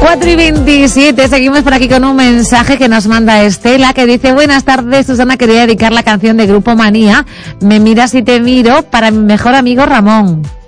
4:27, seguimos por aquí con un mensaje que nos manda Estela, que dice: buenas tardes, Susana, quería dedicar la canción de Grupo Manía, Me miras y te miro, para mi mejor amigo Ramón.